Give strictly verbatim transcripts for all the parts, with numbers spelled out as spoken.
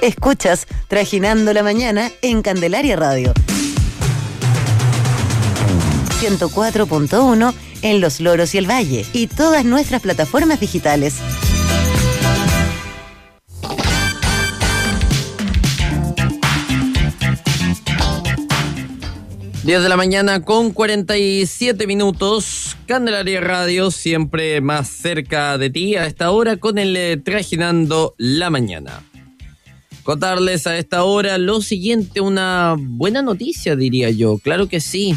Escuchas Trajinando la Mañana en Candelaria Radio. ciento cuatro punto uno en Los Loros y el Valle y todas nuestras plataformas digitales. diez de la mañana con cuarenta y siete minutos. Candelaria Radio, siempre más cerca de ti a esta hora con el eh, Trajinando la Mañana. Contarles a esta hora lo siguiente, una buena noticia diría yo, claro que sí.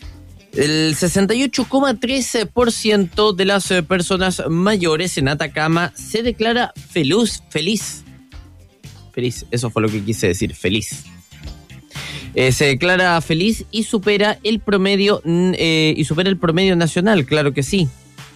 El sesenta y ocho coma trece por ciento de las personas mayores en Atacama se declara feliz, feliz. Feliz, eso fue lo que quise decir, feliz. Eh, se declara feliz y supera el promedio eh, y supera el promedio nacional, claro que sí.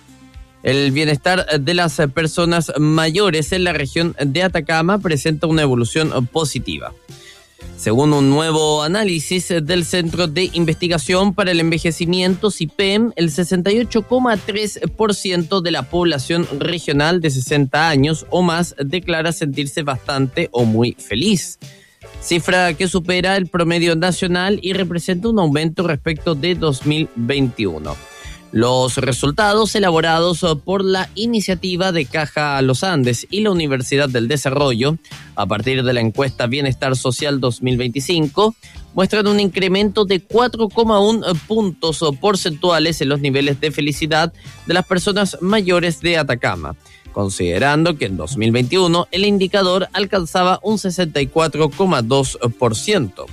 El bienestar de las personas mayores en la región de Atacama presenta una evolución positiva. Según un nuevo análisis del Centro de Investigación para el Envejecimiento, C I P E M, el sesenta y ocho coma tres por ciento de la población regional de sesenta años o más declara sentirse bastante o muy feliz, cifra que supera el promedio nacional y representa un aumento respecto de dos mil veintiuno. Los resultados elaborados por la iniciativa de Caja Los Andes y la Universidad del Desarrollo, a partir de la encuesta Bienestar Social dos mil veinticinco, muestran un incremento de cuatro coma uno puntos porcentuales en los niveles de felicidad de las personas mayores de Atacama, considerando que en dos mil veintiuno el indicador alcanzaba un sesenta y cuatro coma dos por ciento.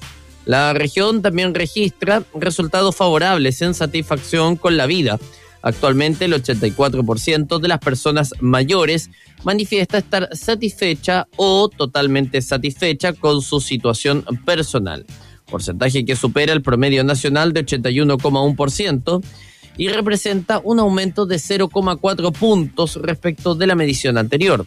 La región también registra resultados favorables en satisfacción con la vida. Actualmente el ochenta y cuatro por ciento de las personas mayores manifiesta estar satisfecha o totalmente satisfecha con su situación personal, porcentaje que supera el promedio nacional de ochenta y uno coma uno por ciento y representa un aumento de cero coma cuatro puntos respecto de la medición anterior.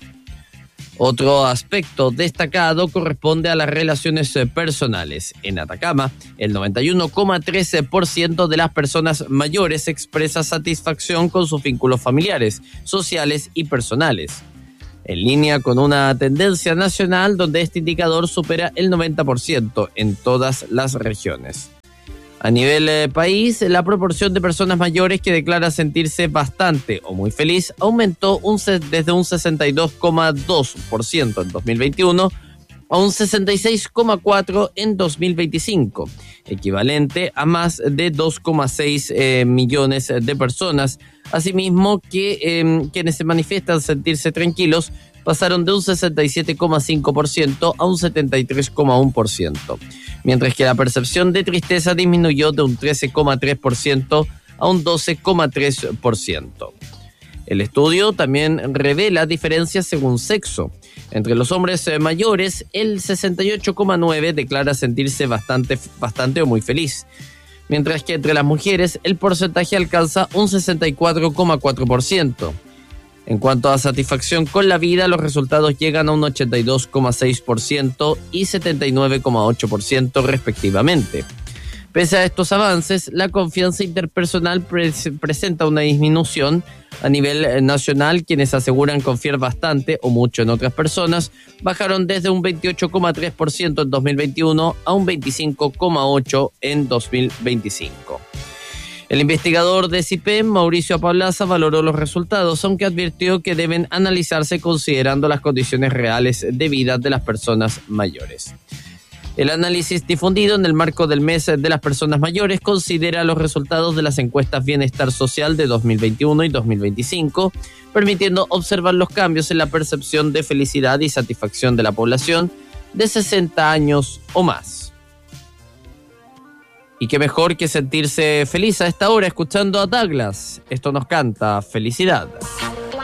Otro aspecto destacado corresponde a las relaciones personales. En Atacama, el noventa y uno coma trece por ciento de las personas mayores expresa satisfacción con sus vínculos familiares, sociales y personales, en línea con una tendencia nacional donde este indicador supera el noventa por ciento en todas las regiones. A nivel eh, país, la proporción de personas mayores que declara sentirse bastante o muy feliz aumentó un, desde un sesenta y dos coma dos por ciento en dos mil veintiuno a un sesenta y seis coma cuatro por ciento en dos mil veinticinco, equivalente a más de dos coma seis eh, millones de personas. Asimismo, que eh, quienes se manifiestan sentirse tranquilos pasaron de un sesenta y siete coma cinco por ciento a un setenta y tres coma uno por ciento, mientras que la percepción de tristeza disminuyó de un trece coma tres por ciento a un doce coma tres por ciento. El estudio también revela diferencias según sexo. Entre los hombres mayores, el sesenta y ocho coma nueve por ciento declara sentirse bastante, bastante o muy feliz, mientras que entre las mujeres el porcentaje alcanza un sesenta y cuatro coma cuatro por ciento. En cuanto a satisfacción con la vida, los resultados llegan a un ochenta y dos coma seis por ciento y setenta y nueve coma ocho por ciento respectivamente. Pese a estos avances, la confianza interpersonal pre- presenta una disminución a nivel nacional. Quienes aseguran confiar bastante o mucho en otras personas bajaron desde un veintiocho coma tres por ciento en dos mil veintiuno a un veinticinco coma ocho por ciento en dos mil veinticinco. El investigador de C I P E M, Mauricio Apablaza, valoró los resultados, aunque advirtió que deben analizarse considerando las condiciones reales de vida de las personas mayores. El análisis difundido en el marco del mes de las personas mayores considera los resultados de las encuestas Bienestar Social de dos mil veintiuno y dos mil veinticinco, permitiendo observar los cambios en la percepción de felicidad y satisfacción de la población de sesenta años o más. Y qué mejor que sentirse feliz a esta hora escuchando a Douglas. Esto nos canta felicidad.